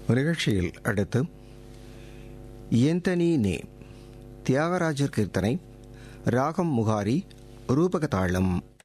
நிகழ்ச்சியில் அடுத்து ஏந்தனி நே தியாகராஜர் கீர்த்தனை, ராகம் முகாரி, ரூபக தாளம்.